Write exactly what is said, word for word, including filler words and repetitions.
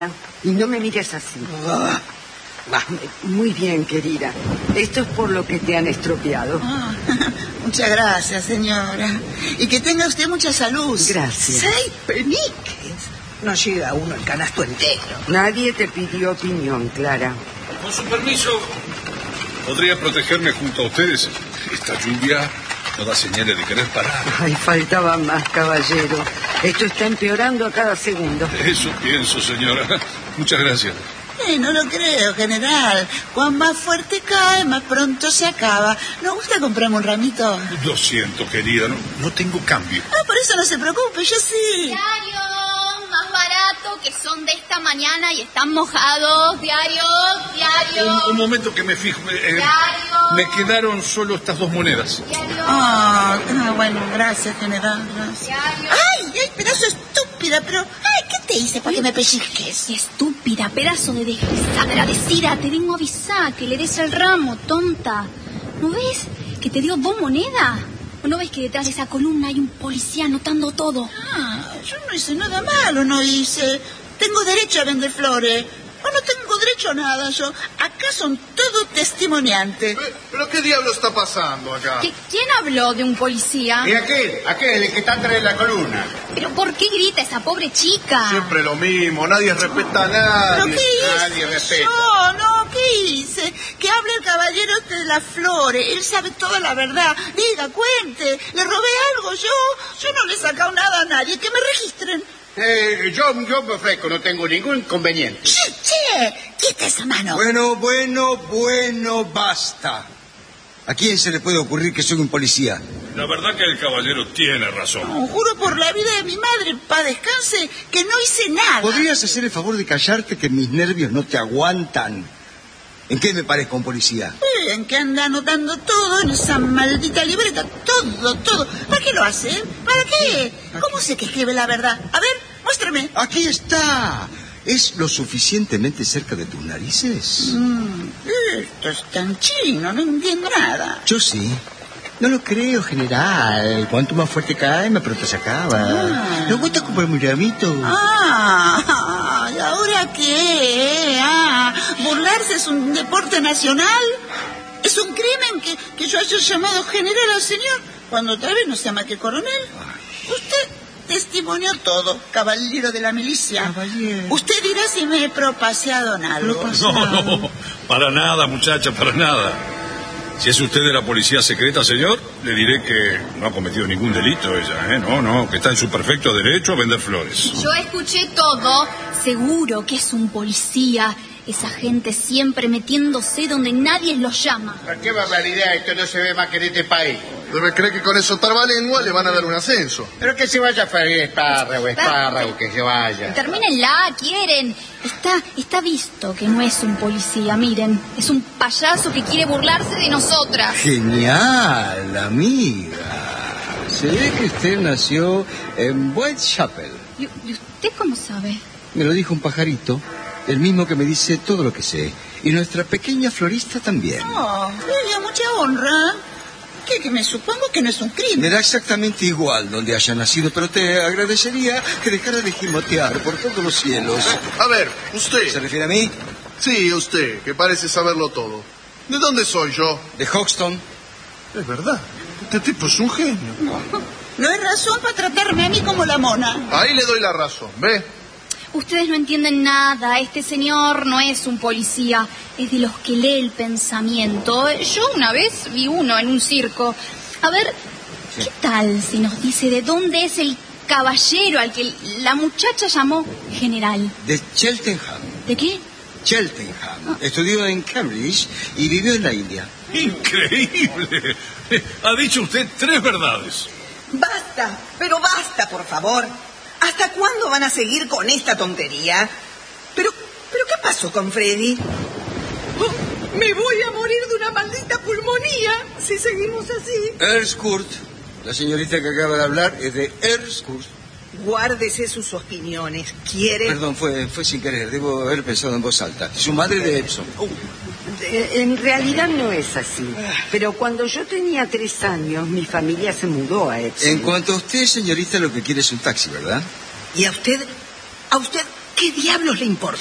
Y no me mires así. Ah, Ah, Muy bien, querida. Esto es por lo que te han estropeado. ah, muchas gracias, señora. Y que tenga usted mucha salud. Gracias. Seis peniques. No llega uno el canasto entero. Nadie te pidió opinión, Clara. Con su permiso, ¿podría protegerme junto a ustedes? Esta lluvia no da señales de querer parar. Ay, faltaba más, caballero. Esto está empeorando a cada segundo. Eso pienso, señora. Muchas gracias. Eh, no lo creo, general. Cuan más fuerte cae, más pronto se acaba. ¿No gusta comprarme un ramito? Lo siento, querida, no, no tengo cambio. Ah, por eso no se preocupe, yo sí. Diario, más barato, que son de esta mañana y están mojados. Diario, diario. Un, un momento que me fijo. eh, Diario. me quedaron solo estas dos monedas. Diario. Ah, ah, bueno, gracias, general. Gracias. Diario. Ay, ay, pedazo estúpida, pero... Ay, ¿qué te hice para que me pellizques? Estúpida, pedazo de desagradecida. Te vengo a avisar que le des el ramo, tonta. ¿No ves que te dio dos monedas? ¿O no ves que detrás de esa columna hay un policía anotando todo? Ah, yo no hice nada malo, no hice. Tengo derecho a vender flores. O no tengo derecho a nada, yo. Acá son todos testimoniantes. ¿Pero, pero qué diablo está pasando acá? ¿Qué- ¿Quién habló de un policía? Y aquel, aquel, el que está atrás de la columna. ¿Pero por qué grita esa pobre chica? Siempre lo mismo, nadie respeta a nadie. ¿Pero qué Nadie hice respeta. yo? No, ¿qué hice? Que hable el caballero este de las flores. Él sabe toda la verdad. Diga, cuente. ¿Le robé algo yo? Yo no le he sacado nada a nadie. Que me registren. Eh, yo, yo me ofrezco, no tengo ningún inconveniente. Che, che, quita esa mano. Bueno, bueno, bueno, basta. ¿A quién se le puede ocurrir que soy un policía? La verdad que el caballero tiene razón. No, juro por la vida de mi madre, pa' descanse, que no hice nada. ¿Podrías hacer el favor de callarte, que mis nervios no te aguantan? ¿En qué me parezco a un policía? Eh, ¿En qué anda anotando todo en esa maldita libreta? Todo, todo. ¿Para qué lo hace? ¿Para qué? ¿Cómo sé que escribe la verdad? A ver, muéstrame. Aquí está. ¿Es lo suficientemente cerca de tus narices? Mm, esto es tan chino, no entiendo nada. Yo sí. No lo creo, general. Cuanto más fuerte cae, más pronto se acaba. Ah. ¿No gusta comprarme un ramito? Ah, ¿y ahora qué? Ah, ¿burlarse es un deporte nacional? ¿Es un crimen que, que yo haya llamado general al señor cuando tal vez no se llama que coronel? Usted testimonió todo, caballero de la milicia. Caballero. Usted dirá si me he propaseado en algo. No, no, para nada, muchacha, para nada. Si es usted de la policía secreta, señor, le diré que no ha cometido ningún delito ella, ¿eh? No, no, que está en su perfecto derecho a vender flores. Yo escuché todo. Seguro que es un policía. Esa gente siempre metiéndose donde nadie los llama. ¿Qué barbaridad? Esto no se ve más que en este país. Debe creer que con eso tarbalengua le van a dar un ascenso. Pero que se vaya a freír espárrago, espárrago, que se vaya. Termínenla, quieren. Está, está visto que no es un policía, miren. Es un payaso que quiere burlarse de nosotras. Genial, amiga. Se ve que usted nació en Whitechapel. ¿Y, y usted cómo sabe? Me lo dijo un pajarito, el mismo que me dice todo lo que sé. Y nuestra pequeña florista también. No, oiga, mucha honra. ¿Qué, que me supongo que no es un Me crimen? da exactamente igual donde haya nacido, pero te agradecería que dejara de gimotear por todos los cielos. A ver, ¿Se usted. refiere a mí? Sí, usted, que parece saberlo todo. ¿De dónde soy yo? De Hoxton. Es verdad. Este tipo es un genio. No hay razón para tratarme a mí como la mona. Ahí le doy la razón, ¿ve? Ustedes no entienden nada. Este señor no es un policía. Es de los que lee el pensamiento. Yo una vez vi uno en un circo. A ver, ¿qué tal si nos dice de dónde es el caballero al que la muchacha llamó general? De Cheltenham. ¿De qué? Cheltenham. Estudió en Cambridge y vivió en la India. ¡Increíble! Ha dicho usted tres verdades. Basta, pero basta, por favor. ¿Hasta cuándo van a seguir con esta tontería? Pero, pero ¿qué pasó con Freddy? Oh, me voy a morir de una maldita pulmonía si seguimos así. Erskurt. La señorita que acaba de hablar es de Erskurt. Guárdese sus opiniones. ¿Quiere? Perdón, fue, fue sin querer. Debo haber pensado en voz alta. Su madre de Epsom. Eh, En realidad no es así. Pero cuando yo tenía tres años, mi familia se mudó a Epsom. En cuanto a usted, señorita, lo que quiere es un taxi, ¿verdad? ¿Y a usted? ¿A usted ¿Qué diablos le importa